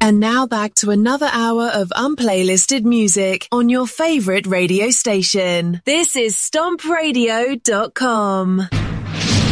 And now back to another hour of unplaylisted music on your favorite radio station. This is StompRadio.com.